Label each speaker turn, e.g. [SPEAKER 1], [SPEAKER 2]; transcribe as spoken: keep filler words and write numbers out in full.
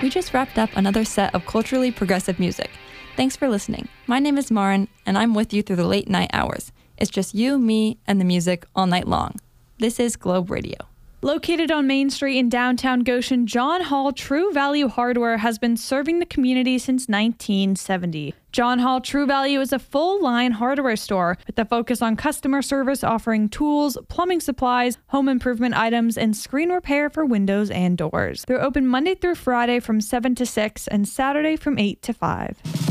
[SPEAKER 1] We just wrapped up another set of culturally progressive music. Thanks for listening. My name is Marin, and I'm with you through the late night hours. It's just you, me, and the music all night long. This is Globe Radio.
[SPEAKER 2] Located on Main Street in downtown Goshen, John Hall True Value Hardware has been serving the community since nineteen seventy. John Hall True Value is a full-line hardware store with a focus on customer service, offering tools, plumbing supplies, home improvement items, and screen repair for windows and doors. They're open Monday through Friday from seven to six and Saturday from eight to five.